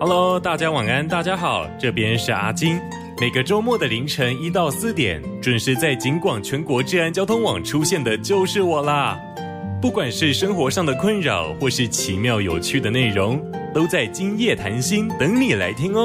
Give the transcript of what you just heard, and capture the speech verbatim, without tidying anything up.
Hello， 大家晚安，大家好，这边是阿金。每个周末的凌晨一到四点，准时在警广全国治安交通网出现的就是我啦。不管是生活上的困扰，或是奇妙有趣的内容，都在今夜谈心等你来听哦。